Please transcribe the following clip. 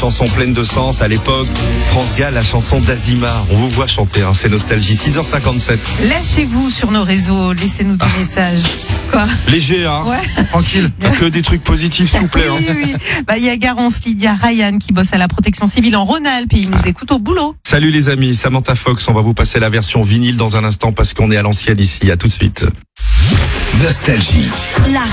chanson pleine de sens à l'époque. France Gall, la chanson d'Azima. On vous voit chanter, hein, c'est nostalgie. 6h57. Lâchez-vous sur nos réseaux, laissez-nous des messages. Quoi? Léger, hein. Ouais. Tranquille. Que des trucs positifs, s'il vous plaît. Oui, oui. Bah, il y a Garance, Lydia, Ryan qui bosse à la protection civile en Rhône-Alpes et ils nous écoutent au boulot. Salut les amis, Samantha Fox, on va vous passer la version vinyle dans un instant parce qu'on est à l'ancienne ici. À tout de suite. Nostalgie. La